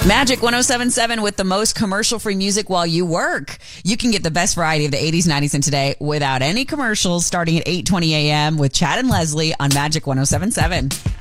Magic 1077 with the most commercial-free music while you work. You can get the best variety of the 80s, 90s, and today without any commercials starting at 8:20 a.m. with Chad and Leslie on Magic 1077.